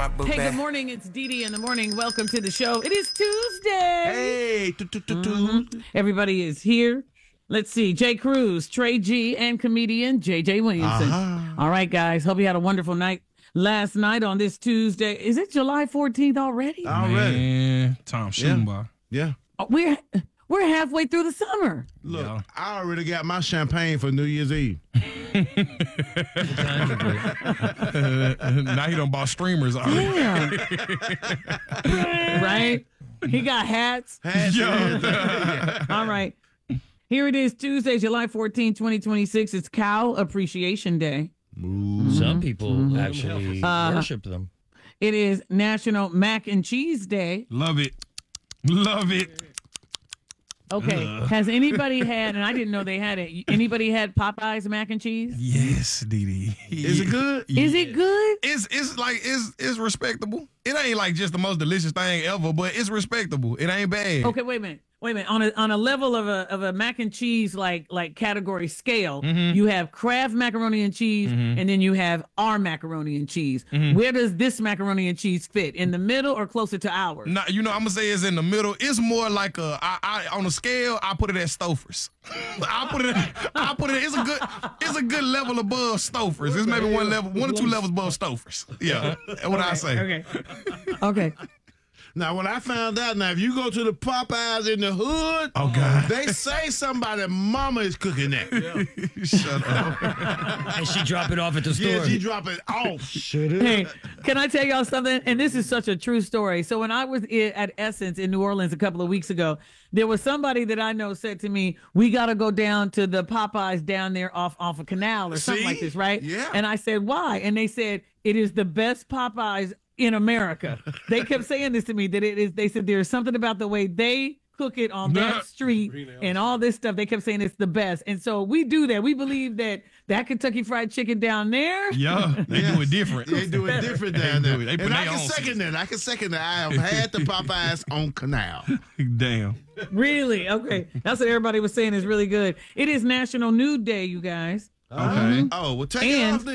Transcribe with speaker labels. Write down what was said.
Speaker 1: my boo
Speaker 2: Hey,
Speaker 1: bag.
Speaker 2: good morning. It's Dee Dee in the morning. Welcome to the show. It is Tuesday.
Speaker 3: Hey,
Speaker 2: Everybody is here. Let's see. Jay Cruz, Trey G, and comedian JJ Williamson. All right, guys. Hope you had a wonderful night last night on this Tuesday. Is it July 14th already?
Speaker 3: already.
Speaker 4: Man, Tom shooting by.
Speaker 3: Yeah.
Speaker 2: Oh, we're halfway through the summer.
Speaker 3: Look,
Speaker 4: Yeah.
Speaker 3: I already got my champagne for New Year's Eve.
Speaker 4: Now he done bought streamers already.
Speaker 2: Yeah. Right? He got hats. All right. Here it is, Tuesday, July 14, 2026. It's Cow Appreciation Day.
Speaker 5: Some people actually worship them.
Speaker 2: It is National Mac and Cheese Day.
Speaker 4: Love it. Love it.
Speaker 2: Okay. Has anybody had, and I didn't know they had it, anybody had Popeye's mac and cheese?
Speaker 4: Yes, Dee.
Speaker 3: Is it good?
Speaker 2: Is it good?
Speaker 4: It's respectable. It ain't like just the most delicious thing ever, but it's respectable. It ain't bad.
Speaker 2: Okay, wait a minute. On a level of a mac and cheese like category scale, you have Kraft macaroni and cheese, and then you have our macaroni and cheese. Where does this macaroni and cheese fit? In the middle or closer to ours?
Speaker 4: Nah, I'm gonna say it's in the middle. It's more like I on a scale. I put it at Stouffer's. I put it. It's a good level above Stouffer's. It's maybe one or two levels above Stouffer's. Yeah, that's what I say.
Speaker 2: Okay.
Speaker 3: Now, when I found out, if you go to the Popeyes in the hood,
Speaker 4: Oh, God.
Speaker 3: they say somebody mama is cooking that.
Speaker 4: Shut up.
Speaker 5: And she drop it off at the store.
Speaker 3: Yeah, she drop it off.
Speaker 2: Hey, can I tell y'all something? And this is such a true story. So when I was at Essence in New Orleans a couple of weeks ago, there was somebody that I know said to me, we got to go down to the Popeyes down there off a canal or something like this, right?
Speaker 3: Yeah.
Speaker 2: And I said, why? And they said, it is the best Popeyes in America. They kept saying this to me, that it is, they said there's something about the way they cook it on that street and all this stuff. They kept saying it's the best. And so we do that. We believe that Kentucky Fried Chicken down there.
Speaker 4: Yeah, they do it different.
Speaker 3: They do it different down there.
Speaker 4: They put
Speaker 3: And I
Speaker 4: their
Speaker 3: can
Speaker 4: own
Speaker 3: second that. I can second that. I have had the Popeyes on Canal.
Speaker 4: Damn.
Speaker 2: Really? Okay. That's what everybody was saying is really good. It is National Nude Day, you guys.
Speaker 4: Okay.
Speaker 3: Oh, well, take it
Speaker 2: And
Speaker 3: off then.